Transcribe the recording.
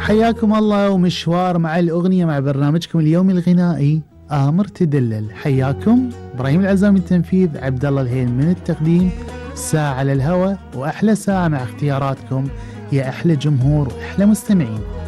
حياكم الله ومشوار مع الأغنية مع برنامجكم اليومي الغنائي آمر تدلل. حياكم إبراهيم العزام من التنفيذ، عبد الله الهين من التقديم. ساعة على الهواء وأحلى ساعة مع اختياراتكم يا أحلى جمهور وأحلى مستمعين.